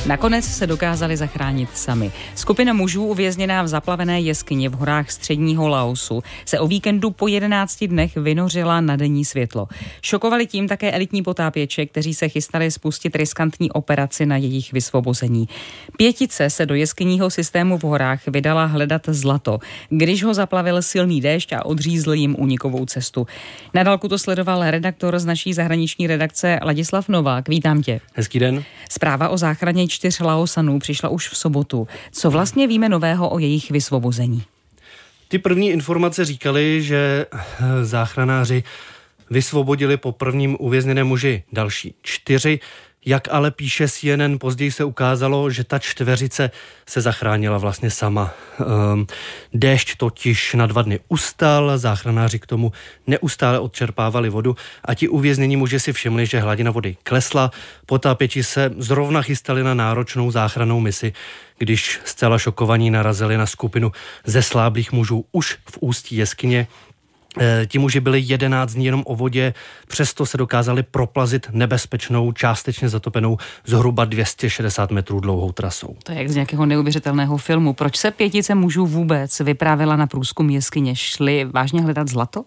Nakonec se dokázali zachránit sami. Skupina mužů uvězněná v zaplavené jeskyni v horách středního Laosu se o víkendu po 11 dnech vynořila na denní světlo. Šokovali tím také elitní potápěče, kteří se chystali spustit riskantní operaci na jejich vysvobození. Pětice se do jeskyního systému v horách vydala hledat zlato, když ho zaplavil silný déšť a odřízl jim únikovou cestu. Na dálku to sledoval redaktor z naší zahraniční redakce Ladislav Novák. Vítám tě. Hezký den. Zpráva o záchraně 4 Laosanů přišla už v sobotu. Co vlastně víme nového o jejich vysvobození? Ty první informace říkaly, že záchranáři vysvobodili po prvním uvězněném muži další 4. Jak ale píše CNN, později se ukázalo, že ta čtveřice se zachránila vlastně sama. Déšť totiž na 2 dny ustal, záchranáři k tomu neustále odčerpávali vodu a ti uvěznění muži si všimli, že hladina vody klesla. Potápěči se zrovna chystali na náročnou záchrannou misi, když zcela šokovaní narazili na skupinu zesláblých mužů už v ústí jeskyně. Ti muži byli 11 dní jenom o vodě, přesto se dokázali proplazit nebezpečnou, částečně zatopenou, zhruba 260 metrů dlouhou trasou. To je jak z nějakého neuvěřitelného filmu. Proč se pětice mužů vůbec vypravila na průzkum jeskyně? Šli vážně hledat zlato?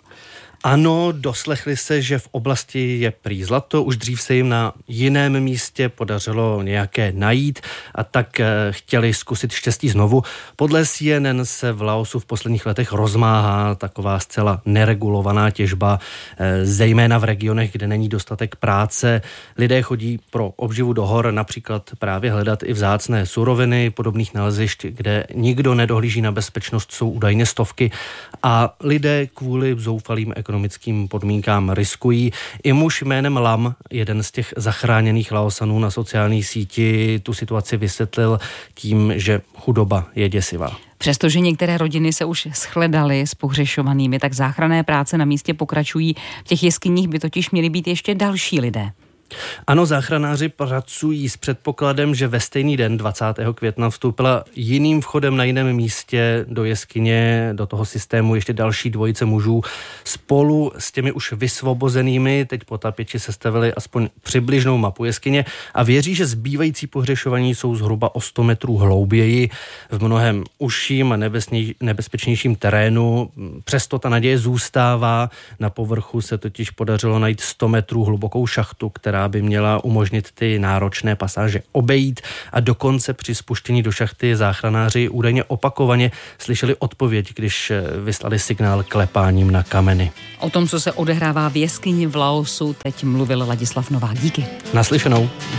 Ano, doslechli se, že v oblasti je prý zlato, už dřív se jim na jiném místě podařilo nějaké najít a tak chtěli zkusit štěstí znovu. Podle CNN se v Laosu v posledních letech rozmáhá taková zcela neregulovaná těžba, zejména v regionech, kde není dostatek práce. Lidé chodí pro obživu do hor, například právě hledat i vzácné suroviny, podobných nalezišť, kde nikdo nedohlíží na bezpečnost, jsou údajně stovky a lidé kvůli zoufalým ekonomickým podmínkám riskují. I muž jménem Lam, jeden z těch zachráněných Laosanů, na sociální síti tu situaci vysvětlil tím, že chudoba je děsivá. Přestože některé rodiny se už shledaly s pohřešovanými, tak záchranné práce na místě pokračují. V těch jeskyních by totiž měli být ještě další lidé. Ano, záchranáři pracují s předpokladem, že ve stejný den 20. května vstoupila jiným vchodem na jiném místě do jeskyně, do toho systému ještě další dvojice mužů. Spolu s těmi už vysvobozenými teď potápěči sestavili aspoň přibližnou mapu jeskyně a věří, že zbývající pohřešovaní jsou zhruba o 100 metrů hlouběji v mnohem užším a nebezpečnějším terénu. Přesto ta naděje zůstává. Na povrchu se totiž podařilo najít 100 metrů hlubokou šachtu, která by měla umožnit ty náročné pasáže obejít a dokonce při spuštění do šachty záchranáři údajně opakovaně slyšeli odpověď, když vyslali signál klepáním na kameny. O tom, co se odehrává v jeskyni v Laosu, teď mluvil Ladislav Novák. Díky. Naslyšenou.